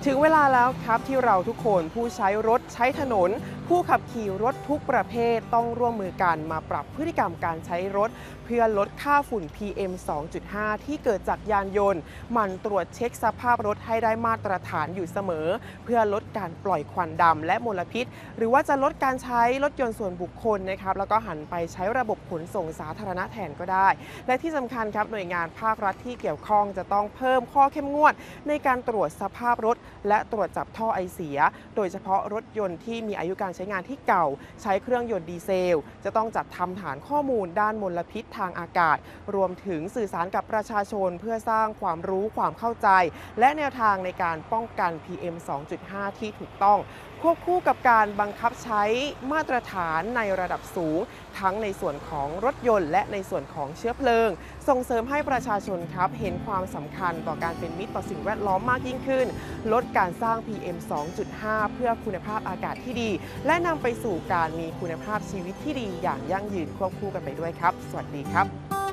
ถึงเวลาแล้วครับที่เราทุกคนผู้ใช้รถใช้ถนนผู้ขับขี่รถทุกประเภทต้องร่วมมือกันมาปรับพฤติกรรมการใช้รถเพื่อลดค่าฝุ่น PM 2.5 ที่เกิดจากยานยนต์หมั่นตรวจเช็คสภาพรถให้ได้มาตรฐานอยู่เสมอเพื่อลดการปล่อยควันดำและมลพิษหรือว่าจะลดการใช้รถยนต์ส่วนบุคคลนะครับแล้วก็หันไปใช้ระบบขนส่งสาธารณะแทนก็ได้และที่สำคัญครับหน่วยงานภาครัฐที่เกี่ยวข้องจะต้องเพิ่มข้อเข้มงวดในการตรวจสภาพรถและตรวจจับท่อไอเสียโดยเฉพาะรถยนต์ที่มีอายุการใช้งานที่เก่าใช้เครื่องยนต์ดีเซลจะต้องจัดทำฐานข้อมูลด้านมลพิษทางอากาศรวมถึงสื่อสารกับประชาชนเพื่อสร้างความรู้ความเข้าใจและแนวทางในการป้องกัน PM 2.5 ที่ถูกต้องควบคู่กับการบังคับใช้มาตรฐานในระดับสูงทั้งในส่วนของรถยนต์และในส่วนของเชื้อเพลิงส่งเสริมให้ประชาชนครับเห็นความสำคัญต่อการเป็นมิตรต่อสิ่งแวดล้อมมากยิ่งขึ้นลดการสร้าง PM 2.5 เพื่อคุณภาพอากาศที่ดีและนำไปสู่การมีคุณภาพชีวิตที่ดีอย่างยั่งยืนควบคู่กันไปด้วยครับสวัสดีครับ